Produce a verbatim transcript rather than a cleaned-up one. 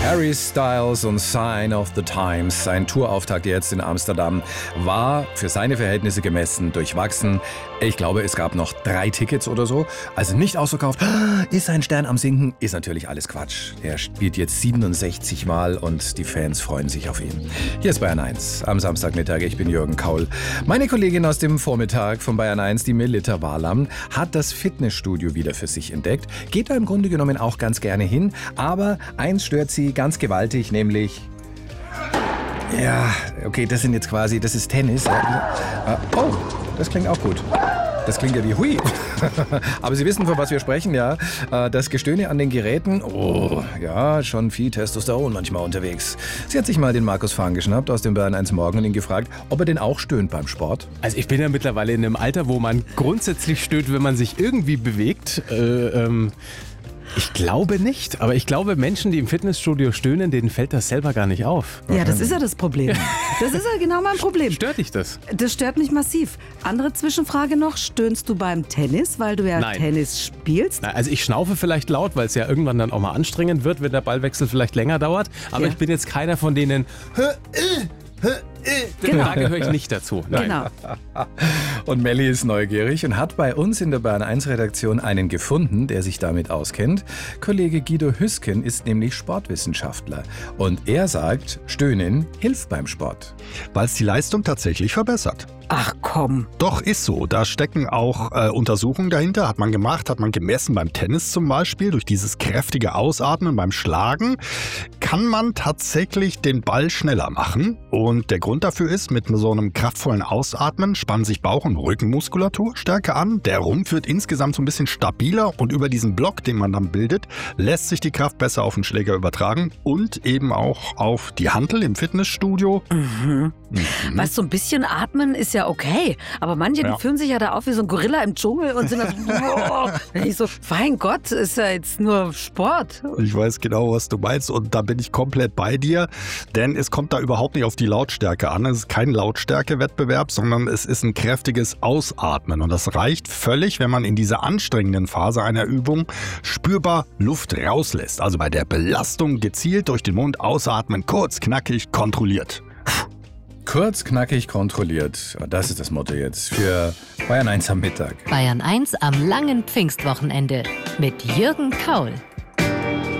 Harry Styles und Sign of the Times. Sein Tourauftakt jetzt in Amsterdam war für seine Verhältnisse gemessen durchwachsen. Ich glaube, es gab noch drei Tickets oder so. Also nicht ausverkauft. Ist sein Stern am Sinken? Ist natürlich alles Quatsch. Er spielt jetzt siebenundsechzig Mal und die Fans freuen sich auf ihn. Hier ist Bayern eins am Samstagmittag. Ich bin Jürgen Kaul. Meine Kollegin aus dem Vormittag von Bayern eins, die Melitta Walam, hat das Fitnessstudio wieder für sich entdeckt. Geht da im Grunde genommen auch ganz gerne hin. Aber eins stört sie ganz gewaltig, nämlich... Ja, okay, das sind jetzt quasi, das ist Tennis. Oh, das klingt auch gut. Das klingt ja wie Hui. Aber Sie wissen, von was wir sprechen, ja. Das Gestöhne an den Geräten, oh, ja, schon viel Testosteron manchmal unterwegs. Sie hat sich mal den Markus Fahn geschnappt aus dem Bayern eins Morgen und ihn gefragt, ob er denn auch stöhnt beim Sport. Also ich bin ja mittlerweile in einem Alter, wo man grundsätzlich stöhnt, wenn man sich irgendwie bewegt. Äh, ähm Ich glaube nicht, aber ich glaube, Menschen, die im Fitnessstudio stöhnen, denen fällt das selber gar nicht auf. Ja, das ist ja das Problem. Das ist ja genau mein Problem. Stört dich das? Das stört mich massiv. Andere Zwischenfrage noch, stöhnst du beim Tennis, weil du ja Nein. Tennis spielst? Na, also ich schnaufe vielleicht laut, weil es ja irgendwann dann auch mal anstrengend wird, wenn der Ballwechsel vielleicht länger dauert. Aber Ja. ich bin jetzt keiner von denen... Genau. Da gehöre ich nicht dazu. Nein. Genau. Und Melli ist neugierig und hat bei uns in der Bayern eins Redaktion einen gefunden, der sich damit auskennt. Kollege Guido Hüsken ist nämlich Sportwissenschaftler. Und er sagt, Stöhnen hilft beim Sport. Weil es die Leistung tatsächlich verbessert. Ach komm. Doch, ist so. Da stecken auch äh, Untersuchungen dahinter. Hat man gemacht, hat man gemessen beim Tennis zum Beispiel. Durch dieses kräftige Ausatmen beim Schlagen kann man tatsächlich den Ball schneller machen. Und der Grund dafür ist, mit so einem kraftvollen Ausatmen spannen sich Bauch- und Rückenmuskulatur stärker an. Der Rumpf wird insgesamt so ein bisschen stabiler und über diesen Block, den man dann bildet, lässt sich die Kraft besser auf den Schläger übertragen und eben auch auf die Hantel im Fitnessstudio. Mhm. Mhm. Weißt du, so ein bisschen atmen ist ja okay, aber manche, Ja. die fühlen sich ja da auf wie so ein Gorilla im Dschungel und sind dann so, oh. Ich so, mein Gott, ist ja jetzt nur Sport. Ich weiß genau, was du meinst und da bin ich komplett bei dir, denn es kommt da überhaupt nicht auf die Lautstärke an. Es ist kein Lautstärkewettbewerb, sondern es ist ein kräftiges Ausatmen und das reicht völlig, wenn man in dieser anstrengenden Phase einer Übung spürbar Luft rauslässt. Also bei der Belastung gezielt durch den Mund ausatmen, kurz, knackig, kontrolliert. Kurz, knackig, kontrolliert. Das ist das Motto jetzt für Bayern eins am Mittag. Bayern eins am langen Pfingstwochenende mit Jürgen Kaul.